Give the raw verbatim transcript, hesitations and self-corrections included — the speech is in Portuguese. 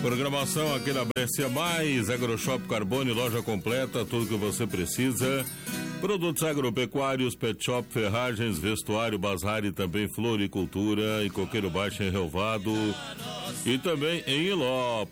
Programação aqui na Brescia Mais, AgroShop Carbone, loja completa, tudo que você precisa. Produtos agropecuários, pet shop, ferragens, vestuário, bazar e também floricultura e coqueiro baixo em Relvado. E também em Iló,